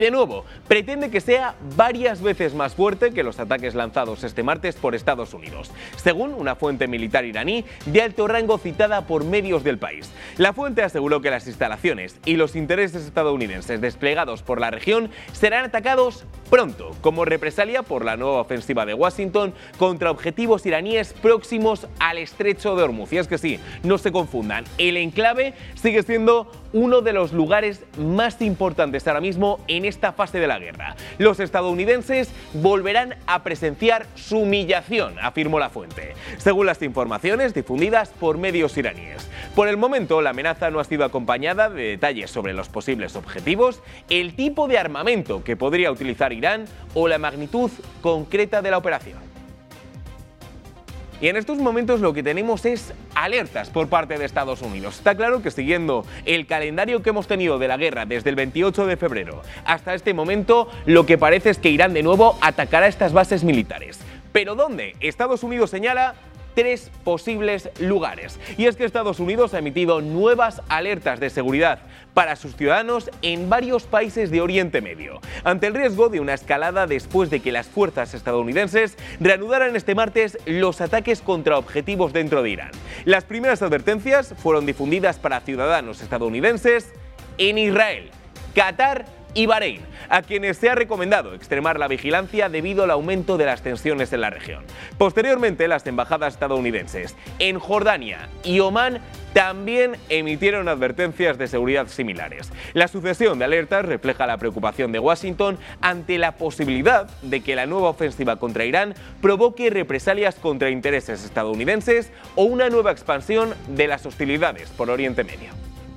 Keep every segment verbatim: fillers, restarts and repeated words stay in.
De nuevo, pretende que sea varias veces más fuerte que los ataques lanzados este martes por Estados Unidos, según una fuente militar iraní de alto rango citada por medios del país. La fuente aseguró que las instalaciones y los intereses estadounidenses desplegados por la región serán atacados pronto, como represalia por la nueva ofensiva de Washington contra objetivos iraníes próximos al estrecho de Hormuz. Y es que sí, no se confundan, el enclave sigue siendo uno de los lugares más importantes ahora mismo en esta fase de la guerra. Los estadounidenses volverán a presenciar su humillación, afirmó la fuente, según las informaciones difundidas por medios iraníes. Por el momento, la amenaza no ha sido acompañada de detalles sobre los posibles objetivos, el tipo de armamento que podría utilizar Irán o la magnitud concreta de la operación. Y en estos momentos lo que tenemos es alertas por parte de Estados Unidos. Está claro que siguiendo el calendario que hemos tenido de la guerra desde el veintiocho de febrero hasta este momento, lo que parece es que Irán de nuevo atacará estas bases militares. ¿Pero dónde? Estados Unidos señala tres posibles lugares. Y es que Estados Unidos ha emitido nuevas alertas de seguridad para sus ciudadanos en varios países de Oriente Medio, ante el riesgo de una escalada después de que las fuerzas estadounidenses reanudaran este martes los ataques contra objetivos dentro de Irán. Las primeras advertencias fueron difundidas para ciudadanos estadounidenses en Israel, Qatar y Bahrein, a quienes se ha recomendado extremar la vigilancia debido al aumento de las tensiones en la región. Posteriormente, las embajadas estadounidenses en Jordania y Omán también emitieron advertencias de seguridad similares. La sucesión de alertas refleja la preocupación de Washington ante la posibilidad de que la nueva ofensiva contra Irán provoque represalias contra intereses estadounidenses o una nueva expansión de las hostilidades por Oriente Medio.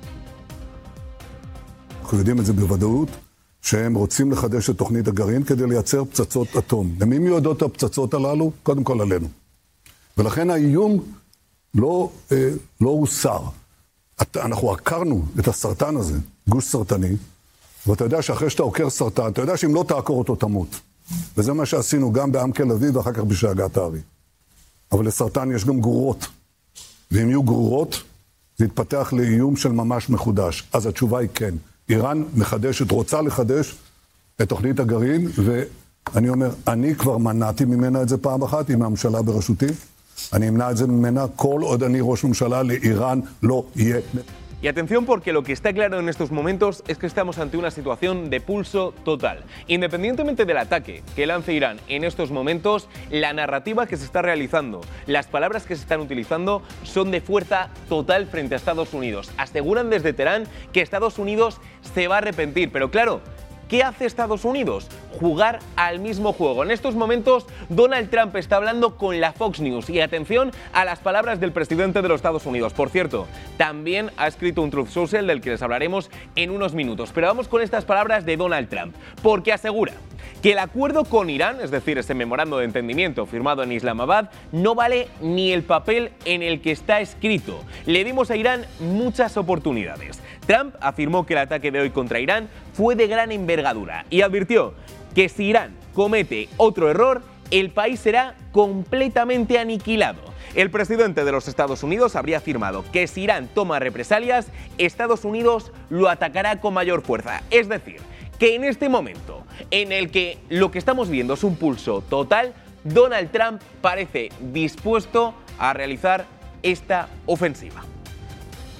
אנחנו יודעים את זה בוודאות, שהם רוצים לחדש את תוכנית הגרעין כדי לייצר פצצות אטום. למי מיועדות הפצצות הללו? קודם כל עלינו. ולכן האיום לא, אה, לא הוסר. אנחנו עקרנו את הסרטן הזה, גוש סרטני, ואתה יודע שאחרי שאתה עוקר סרטן, אתה יודע שאם לא תעקור אותו תמות. וזה מה שעשינו גם בעם תל אביב ואחר כך בשאגת הארי. אבל לסרטן יש גם גרורות. ואם יהיו גרורות, זה יתפתח לאיום של ממש מחודש. אז התשובה היא כן. איראן מחדשת, רוצה לחדש את תוכנית הגרעין, ואני אומר, אני כבר מנעתי ממנה את זה פעם אחת, עם הממשלה בראשותי. אני אמנע את זה ממנה, כל עוד אני ראש ממשלה, לאיראן לא יהיה. Y atención, porque lo que está claro en estos momentos es que estamos ante una situación de pulso total. Independientemente del ataque que lance Irán en estos momentos, la narrativa que se está realizando, las palabras que se están utilizando son de fuerza total frente a Estados Unidos. Aseguran desde Teherán que Estados Unidos se va a arrepentir, pero claro, ¿qué hace Estados Unidos? Jugar al mismo juego. En estos momentos, Donald Trump está hablando con la Fox News. Y atención a las palabras del presidente de los Estados Unidos. Por cierto, también ha escrito un Truth Social del que les hablaremos en unos minutos. Pero vamos con estas palabras de Donald Trump, porque asegura que el acuerdo con Irán, es decir, ese memorando de entendimiento firmado en Islamabad, no vale ni el papel en el que está escrito. Le dimos a Irán muchas oportunidades. Trump afirmó que el ataque de hoy contra Irán fue de gran envergadura y advirtió que si Irán comete otro error, el país será completamente aniquilado. El presidente de los Estados Unidos habría afirmado que si Irán toma represalias, Estados Unidos lo atacará con mayor fuerza. Es decir, que en este momento en el que lo que estamos viendo es un pulso total, Donald Trump parece dispuesto a realizar esta ofensiva.